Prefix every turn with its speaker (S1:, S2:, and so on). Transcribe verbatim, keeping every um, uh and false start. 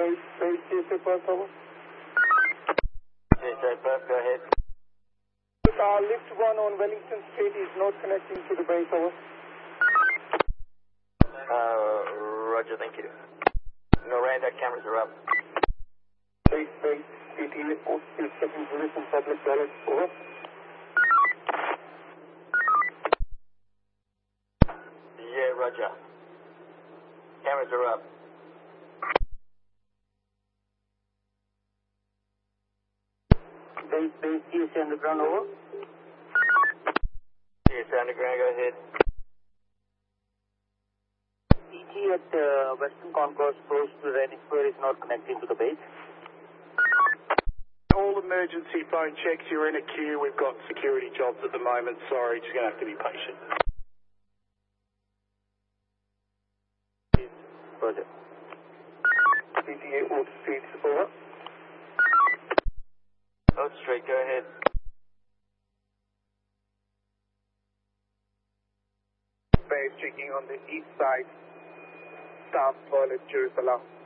S1: Base, base, G S A Perth, over.
S2: G S A Perth, go ahead.
S1: Uh, lift one on Wellington Street is not connecting to the base, over.
S2: Uh, roger, thank you. Noranda, cameras are up.
S1: Base, base, P T A, post, is checking position, public toilet, over.
S2: Yeah, roger. Cameras are up.
S1: Base, base, G S A underground, over.
S2: G S A underground, go ahead.
S1: P T at uh, Western Concourse close to Reading Square is not connecting to the base.
S3: All emergency phone checks, you're in a queue. We've got security jobs at the moment. Sorry, just going to have to be patient.
S1: Roger. P T A, Oak Street, over.
S2: Oak Street, go ahead.
S1: Base checking on the east side. Staff toilet, Jerusalem.